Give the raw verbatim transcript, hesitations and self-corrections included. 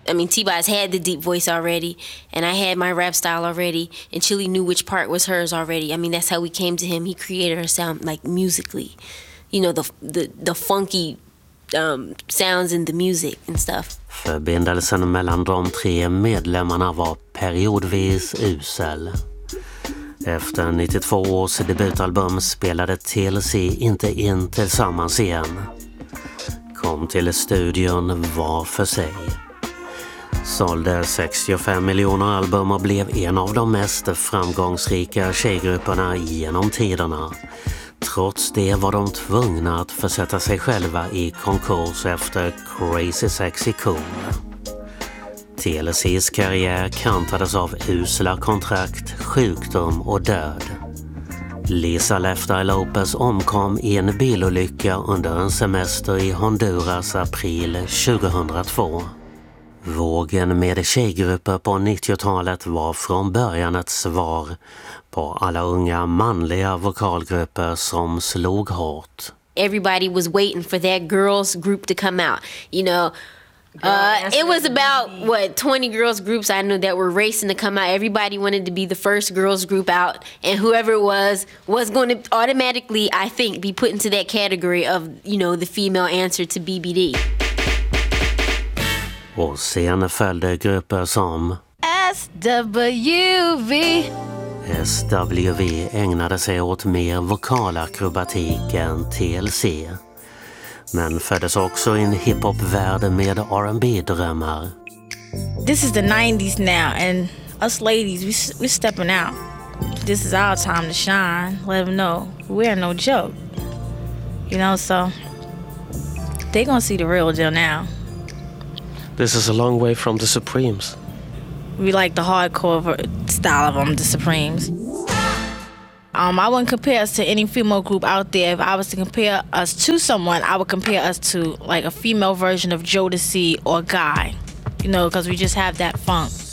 I mean, T-Boz had the deep voice already, and I had my rap style already, and Chili knew which part was hers already. I mean, that's how we came to him. He created her sound, like, musically. You know, the the, the funky um, sounds in the music and stuff. Förbindelsen mellan de tre medlemmarna var periodvis usel. Efter nittiotvå års debutalbum spelade T L C inte in tillsammans igen. Kom till studion var för sig. Sålde sextiofem miljoner album och blev en av de mest framgångsrika tjejgrupperna genom tiderna. Trots det var de tvungna att försätta sig själva i konkurs efter Crazy Sexy Cool. T L C:s karriär kantades av usla kontrakt, sjukdom och död. Lisa Lefty Lopez omkom i en bilolycka under en semester i Honduras april tjugohundratvå. Vågen med tjejgrupper på nittiotalet var från början ett svar på alla unga manliga vokalgrupper som slog hårt. Everybody was waiting for that girls group to come out, you know. Uh, it was about, what, twenty girls groups I know that were racing to come out. Everybody wanted to be the first girls group out, and whoever it was was going to automatically, I think, be put into that category of, you know, the female answer to B B D. Och sen följde grupper som S W V. S W V ägnade sig åt mer vokalakrobatik än T L C. Men föddes också i en hiphop-värld med R and B-drömmar. This is the nineties now, and us ladies, we, we're stepping out. This is our time to shine. Let them know we're no joke. You know, so they're gonna see the real deal now. This is a long way from the Supremes. We like the hardcore style of them, the Supremes. Um, I wouldn't compare us to any female group out there. If I was to compare us to someone, I would compare us to like a female version of Jodeci or Guy. You know, because we just have that funk.